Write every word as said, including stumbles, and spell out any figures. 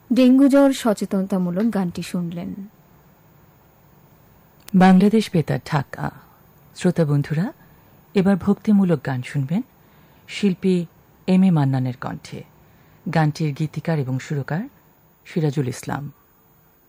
Dengue জ্বর সচেতনতামূলক গানটি শুনলেন। বাংলাদেশ বেতার ঢাকা। শ্রোতা বন্ধুরা, এবার ভক্তিমূলক গান শুনবেন শিল্পী এম এ মান্নানের কণ্ঠে। গানটির গীতিকার এবং সুরকার সিরাজুল ইসলাম।